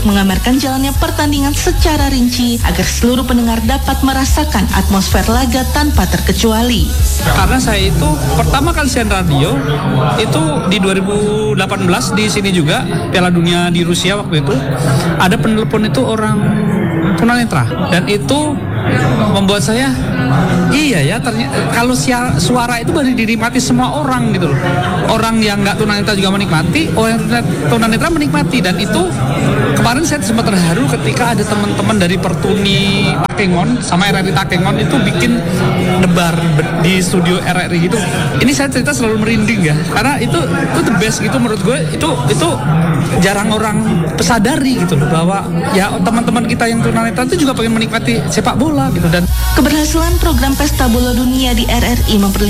menggambarkan jalannya pertandingan secara rinci agar seluruh pendengar dapat merasakan atmosfer laga tanpa terkecuali. Karena saya itu pertama kali siaran radio itu di 2018 di sini juga Piala Dunia di Rusia waktu itu ada penelpon itu orang tunanetra dan itu membuat saya iya ya ternyata kalau suara itu baru dinikmati semua orang gitu loh. Orang yang nggak tunanetra juga menikmati, orang tunanetra menikmati dan itu kemarin saya sempat terharu ketika ada teman-teman dari Pertuni Takengon sama RRI Takengon itu bikin debar di studio RRI gitu. Ini saya cerita selalu merinding ya karena itu the best gitu menurut gue itu jarang orang pesadari gitu loh bahwa ya teman-teman kita yang tunanetra itu juga pengen menikmati sepak bola gitu dan keberhasilan program Pesta Bola Dunia di RRI memperlihatkan